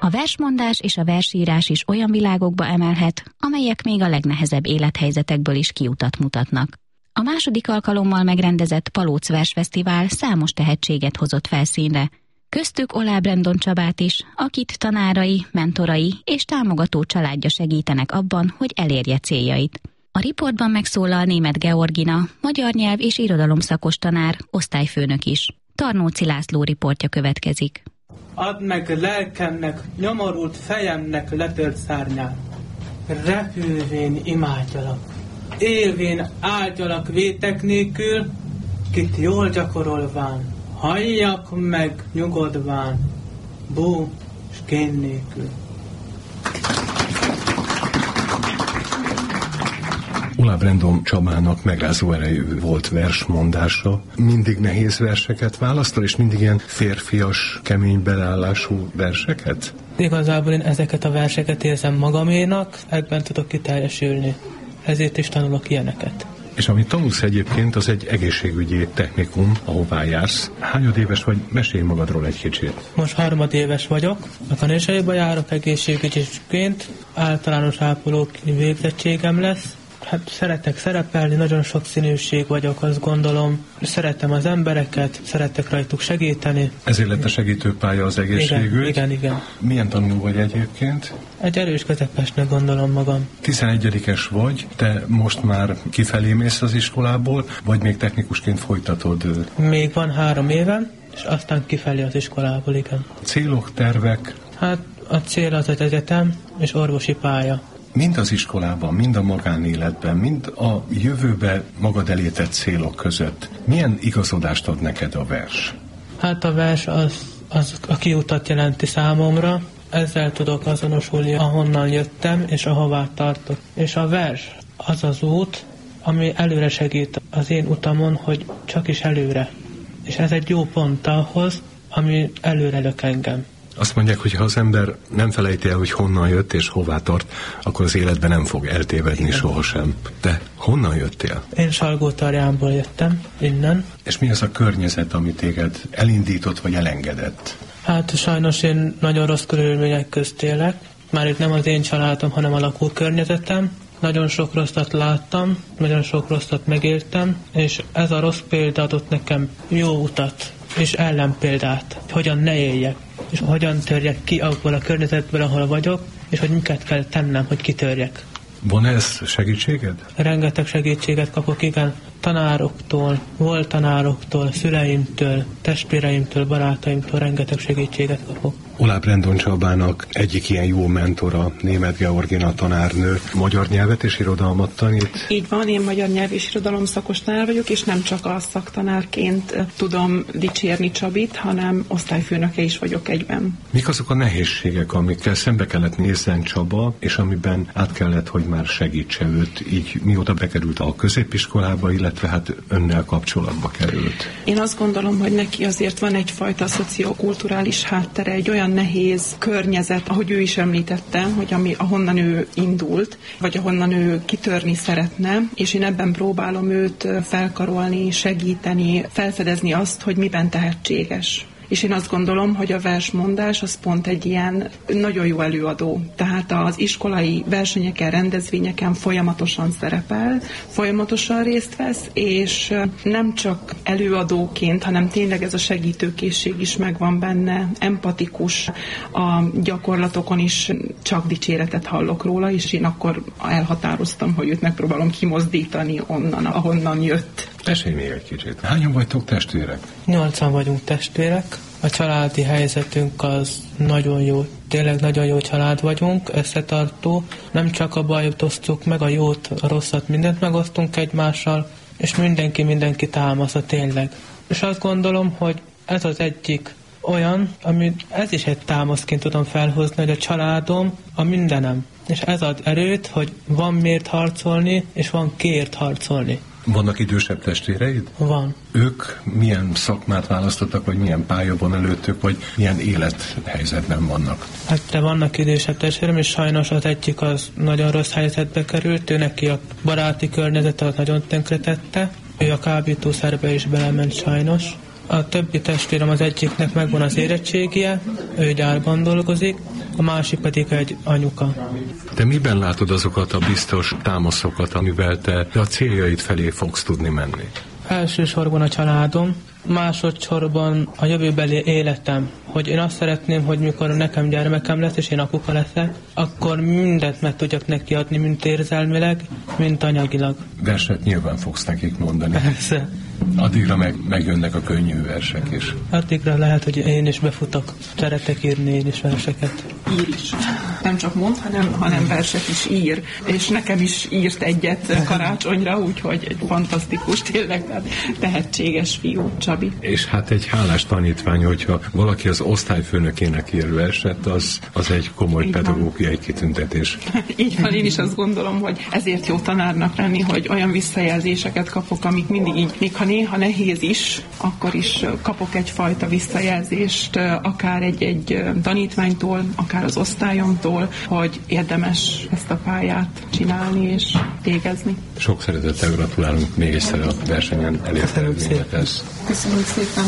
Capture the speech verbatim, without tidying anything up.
A versmondás és a versírás is olyan világokba emelhet, amelyek még a legnehezebb élethelyzetekből is kiutat mutatnak. A második alkalommal megrendezett Palóc Versfesztivál számos tehetséget hozott felszínre, köztük Oláh Brendon Csabát is, akit tanárai, mentorai és támogató családja segítenek abban, hogy elérje céljait. A riportban megszólal Németh Georgina, magyar nyelv és irodalom szakos tanár, osztályfőnök is. Tarnóci László riportja következik. Add meg lelkemnek, nyomorult fejemnek letört szárnyát. Repülvén imádjalak, élvén áldjalak vétek nélkül, kit jól gyakorolván, halljak meg nyugodván, bú s kén nélkül. Oláh Brendon Csabának megrázó erejű volt versmondása. Mindig nehéz verseket választol, és mindig ilyen férfias, kemény belállású verseket? Igazából én ezeket a verseket érzem magaménak, ebben tudok kiteljesülni. Ezért is tanulok ilyeneket. És amit tanulsz egyébként, az egy egészségügyi technikum, ahová jársz. Hányad éves vagy? Mesélj magadról egy kicsit. Most harmadéves vagyok. A Kanésaiba járok egészségügyisként. Általános ápoló végzettségem lesz. Hát szeretek szerepelni, nagyon sok színűség vagyok, azt gondolom. Szeretem az embereket, szeretek rajtuk segíteni. Ezért lett a segítőpálya az egészségügy? Igen, igen, igen. Milyen tanuló vagy egyébként? Egy erős közepesnek gondolom magam. tizenegyedikes vagy, te most már kifelé mész az iskolából, vagy még technikusként folytatod? Még van három évem, és aztán kifelé az iskolából, igen. Célok, tervek? Hát a cél az az egyetem és orvosi pálya. Mind az iskolában, mind a magánéletben, mind a jövőbe magad elé tett célok között milyen igazodást ad neked a vers? Hát a vers az, az a kiutat jelenti számomra. Ezzel tudok azonosulni, ahonnan jöttem, és ahová tartok. És a vers az az út, ami előre segít az én utamon, hogy csak is előre. És ez egy jó pont ahhoz, ami előre lök engem. Azt mondják, hogy ha az ember nem felejti el, hogy honnan jött és hová tart, akkor az életben nem fog eltévedni igen. sohasem. De honnan jöttél? Én Salgótarjánból jöttem, innen. És mi az a környezet, ami téged elindított vagy elengedett? Hát sajnos én nagyon rossz körülmények közt élek. Már itt nem az én családom, hanem a lakókörnyezetem. Nagyon sok rosszat láttam, nagyon sok rosszat megéltem, és ez a rossz példa adott nekem jó utat és ellenpéldát, hogy hogyan ne éljek, és hogyan törjek ki abból a környezetből, ahol vagyok, és hogy miket kell tennem, hogy kitörjek. Van ez segítséged? Rengeteg segítséget kapok, igen. Tanároktól, volt tanároktól, szüleimtől, testvéreimtől, barátaimtól rengeteg segítséget kapok. Oláh Brendon Csabának egyik ilyen jó mentora, Németh Georgina tanárnő, magyar nyelvet és irodalmat tanít. Így van, én magyar nyelv és irodalom szakos tanár vagyok, és nem csak a szaktanárként tudom dicsérni Csabit, hanem osztályfőnöke is vagyok egyben. Mik azok a nehézségek, amikkel szembe kellett nézzen Csaba, és amiben át kellett, hogy már segítse őt, így mióta bekerült a középiskolába, illetve hát önnel kapcsolatba került? Én azt gondolom, hogy neki azért van egyfajta szociokulturális háttere, egy olyan nehéz környezet, ahogy ő is említette, hogy ami, ahonnan ő indult, vagy ahonnan ő kitörni szeretne, és én ebben próbálom őt felkarolni, segíteni, felfedezni azt, hogy miben tehetséges. És én azt gondolom, hogy a versmondás az pont egy ilyen nagyon jó előadó. Tehát az iskolai versenyeken, rendezvényeken folyamatosan szerepel, folyamatosan részt vesz, és nem csak előadóként, hanem tényleg ez a segítőkészség is megvan benne, empatikus, a gyakorlatokon is csak dicséretet hallok róla, és én akkor elhatároztam, hogy őt megpróbálom kimozdítani onnan, ahonnan jött. Mesélj még egy kicsit. Hányan vagytok testvérek? Nyolcan vagyunk testvérek. A családi helyzetünk az nagyon jó. Tényleg nagyon jó család vagyunk, összetartó. Nem csak a bajot osztjuk meg, a jót, a rosszat, mindent megosztunk egymással, és mindenki mindenki támasza tényleg. És azt gondolom, hogy ez az egyik olyan, ami ez is egy támaszként tudom felhozni, hogy a családom a mindenem. És ez ad erőt, hogy van miért harcolni, és van kiért harcolni. Vannak idősebb testvéreid? Van. Ők milyen szakmát választottak, vagy milyen pálya van előttük, vagy milyen élethelyzetben vannak? Hát de vannak idősebb testvérem, és sajnos az egyik az nagyon rossz helyzetbe került, ő neki a baráti környezete az nagyon tönkretette, ő a kábítószerbe is belement sajnos, A többi testvérem az egyiknek megvan az érettségie, ő gyárban dolgozik, a másik pedig egy anyuka. Te miben látod azokat a biztos támaszokat, amivel te a céljaid felé fogsz tudni menni? Elsősorban a családom, másodszorban a jövőbeli életem, hogy én azt szeretném, hogy mikor nekem gyermekem lesz, és én apuka leszek, akkor mindent meg tudjak neki adni, mint érzelmileg, mint anyagilag. Verset nyilván fogsz nekik mondani. Persze. Addigra meg, megjönnek a könnyű versek is. Addigra lehet, hogy én is befutok. Szeretek írni én is verseket. Ír is. Nem csak mond, hanem, hanem verset is ír. És nekem is írt egyet karácsonyra, úgyhogy egy fantasztikus, tényleg tehetséges fiú, Csabi. És hát egy hálás tanítvány, hogyha valaki az osztályfőnökének ír verset, az, az egy komoly így pedagógiai van. Kitüntetés. Így van, én is azt gondolom, hogy ezért jó tanárnak lenni, hogy olyan visszajelzéseket kapok, amik mindig így, még ha néha nehéz is, akkor is kapok egyfajta visszajelzést, akár egy-egy tanítványtól, akár az osztályomtól, hogy érdemes ezt a pályát csinálni és végezni. Sok szeretettel gratulálunk még egyszer a versenyen elért eredményekhez. Köszönjük szépen!